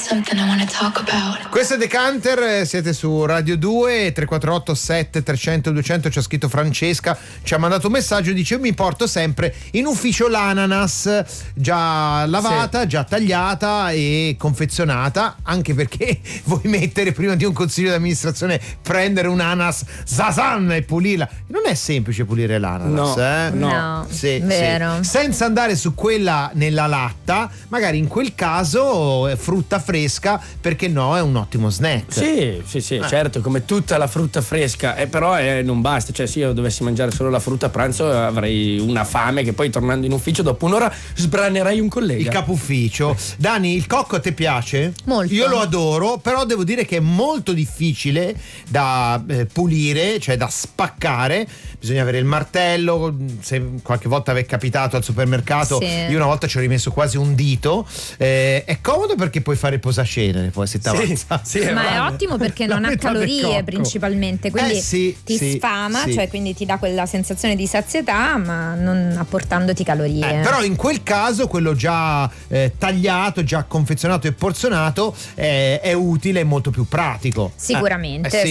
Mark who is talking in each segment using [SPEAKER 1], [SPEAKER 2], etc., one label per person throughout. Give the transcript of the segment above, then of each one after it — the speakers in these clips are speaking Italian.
[SPEAKER 1] something I wanna talk about.
[SPEAKER 2] Questo è Decanter, siete su Radio 2, 348 7300 200. Ci ha scritto Francesca, ci ha mandato un messaggio, dice: io mi porto sempre in ufficio l'ananas già lavata, già tagliata e confezionata, anche perché vuoi mettere prima di un consiglio di amministrazione, prendere un ananas Zazan e pulirla. Non è semplice pulire l'ananas,
[SPEAKER 3] No,
[SPEAKER 2] sì,
[SPEAKER 3] vero.
[SPEAKER 2] sì. Senza andare su quella nella latta, magari in quel caso frutta fresca, perché no, è un ottimo snack.
[SPEAKER 4] Sì, certo, come tutta la frutta fresca, però non basta, cioè se io dovessi mangiare solo la frutta a pranzo avrei una fame che poi tornando in ufficio dopo un'ora sbranerei un collega.
[SPEAKER 2] Il capo ufficio. Dani, il cocco a te piace?
[SPEAKER 3] Molto.
[SPEAKER 2] Io lo adoro, però devo dire che è molto difficile da pulire, cioè da spaccare. Bisogna avere il martello, se qualche volta vi è capitato al supermercato,
[SPEAKER 3] Sì.
[SPEAKER 2] io una volta ci ho rimesso quasi un dito. È comodo perché puoi fare posacenere poi se t'avanza.
[SPEAKER 3] Ma è ottimo perché non ha calorie principalmente, quindi ti sfama, cioè quindi ti dà quella sensazione di sazietà, ma non apportandoti calorie.
[SPEAKER 2] Però in quel caso quello già tagliato, già confezionato e porzionato è utile e molto più pratico.
[SPEAKER 3] Sicuramente.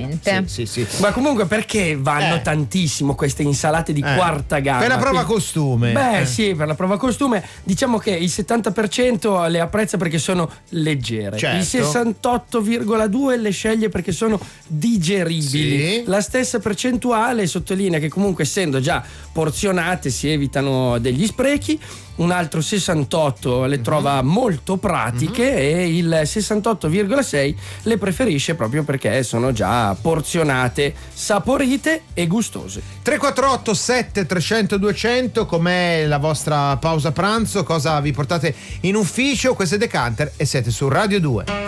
[SPEAKER 2] Sì.
[SPEAKER 4] Ma comunque perché vanno tantissimo queste insalate di quarta gamma?
[SPEAKER 2] Per la prova costume.
[SPEAKER 4] Sì, per la prova costume. Diciamo che il 70% le apprezza perché sono leggere,
[SPEAKER 2] certo.
[SPEAKER 4] Il 68,2% le sceglie perché sono digeribili.
[SPEAKER 2] Sì.
[SPEAKER 4] La stessa percentuale sottolinea che comunque essendo già porzionate si evitano degli sprechi. Un altro 68 le trova molto pratiche e il 68,6 le preferisce proprio perché sono già porzionate, saporite e gustose.
[SPEAKER 2] 348 7300 200, com'è la vostra pausa pranzo? Cosa vi portate in ufficio? Questo è Decanter e siete su Radio 2.